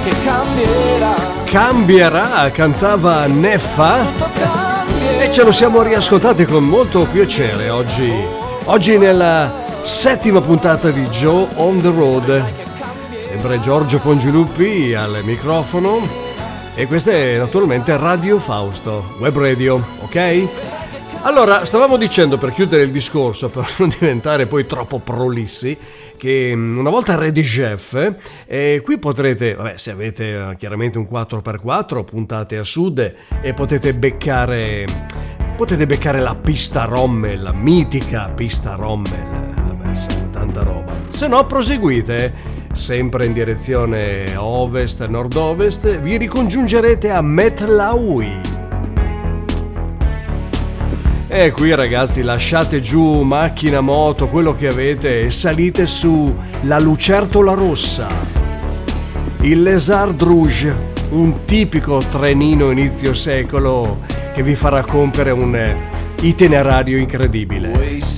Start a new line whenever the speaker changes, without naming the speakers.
che cambierà.
Cambierà, cantava Neffa e ce lo siamo riascoltati con molto piacere oggi nella settima puntata di Joe on the Road. Sempre Giorgio Pongiluppi al microfono e questa è naturalmente Radio Fausto, web radio, ok? Allora, stavamo dicendo, per chiudere il discorso, per non diventare poi troppo prolissi, che una volta Redigef, qui potrete, se avete chiaramente un 4x4, puntate a sud e potete beccare la pista Rommel, la mitica pista Rommel, tanta roba. Se no proseguite, sempre in direzione ovest-nord-ovest, vi ricongiungerete a Metlaui. E qui ragazzi, lasciate giù macchina, moto, quello che avete e salite su la Lucertola Rossa, il Lézard Rouge, un tipico trenino inizio secolo che vi farà compiere un itinerario incredibile.